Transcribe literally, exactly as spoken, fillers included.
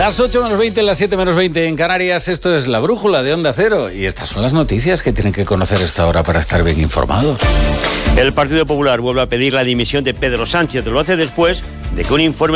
Las ocho menos veinte, las siete menos veinte en Canarias. Esto es La Brújula de Onda Cero. Y estas son las noticias que tienen que conocer a esta hora para estar bien informados. El Partido Popular vuelve a pedir la dimisión de Pedro Sánchez. Lo hace después de que un informe